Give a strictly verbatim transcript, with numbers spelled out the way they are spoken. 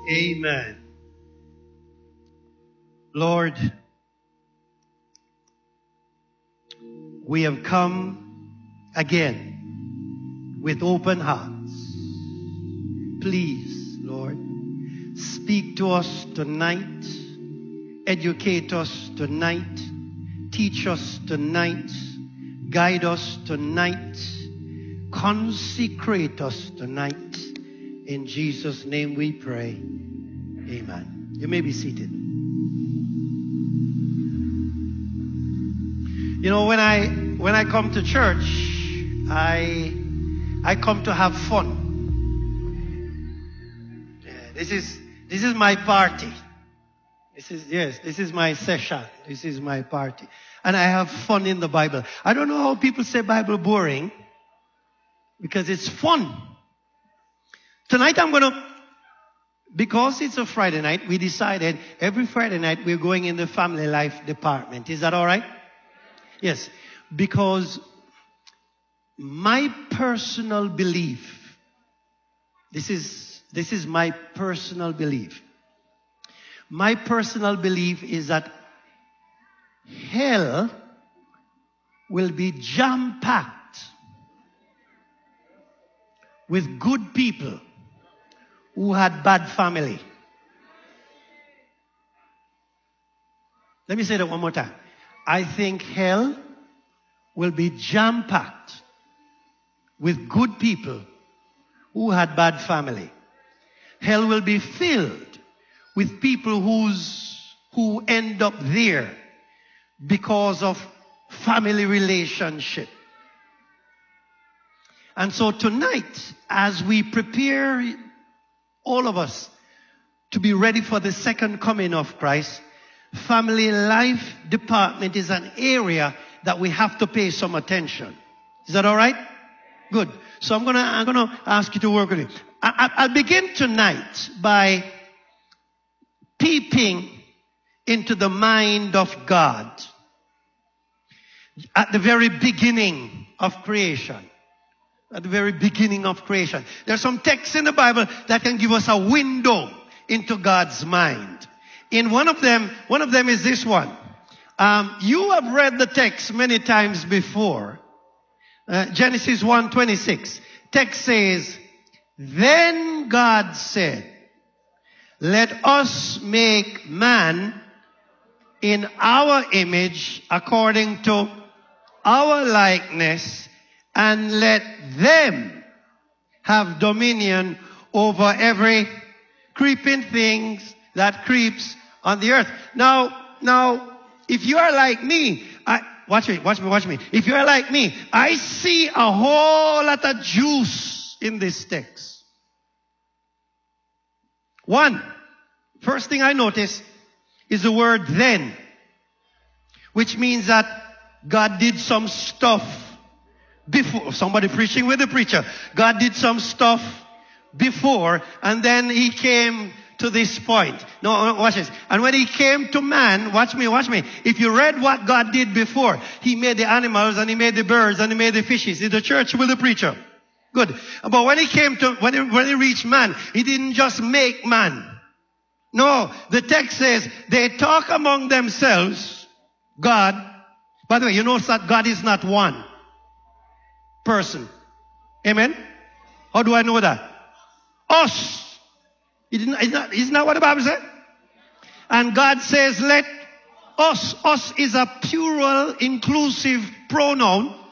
Amen. Lord, we have come again with open hearts. Please, Lord, speak to us tonight. Educate us tonight. Teach us tonight. Guide us tonight. Consecrate us tonight. In Jesus' name we pray. Amen. You may be seated. You know, when I when I come to church, I I come to have fun. Yeah, this is this is my party. This is yes, this is my session. This is my party. And I have fun in the Bible. I don't know how people say Bible boring, because it's fun. Tonight I'm going to, because it's a Friday night, we decided every Friday night we're going in the family life department. Is that all right? Yes. Because my personal belief, this is, this is my personal belief. My personal belief is that hell will be jam-packed with good people who had bad family. Let me say that one more time. I think hell will be jam-packed with good people who had bad family. Hell will be filled with people who's, who end up there because of family relationship. And so tonight, as we prepare all of us to be ready for the second coming of Christ, family life department is an area that we have to pay some attention. Is that all right? Good. So I'm gonna I'm gonna ask you to work with it. I, I, I'll begin tonight by peeping into the mind of God at the very beginning of creation. At the very beginning of creation. There's some texts in the Bible that can give us a window into God's mind. In one of them, one of them is this one. Um, you have read the text many times before. Uh, Genesis one twenty-six. Text says, "Then God said, let us make man in our image according to our likeness, and let them have dominion over every creeping thing that creeps on the earth." Now, now, if you are like me, I, watch me, watch me, watch me. If you are like me, I see a whole lot of juice in this text. One, first thing I notice is the word "then," which means that God did some stuff before. Somebody preaching with the preacher. God did some stuff before, and then he came to this point. No, watch this. And when he came to man, watch me, watch me. If you read what God did before, he made the animals, and he made the birds, and he made the fishes. In the church with the preacher. Good. But when he came to, when he, when he reached man, he didn't just make man. No, the text says they talk among themselves. God, by the way, you notice that God is not one person. Amen? How do I know that? Us. Isn't that, isn't that what the Bible said? And God says, let us. Us is a plural, inclusive pronoun.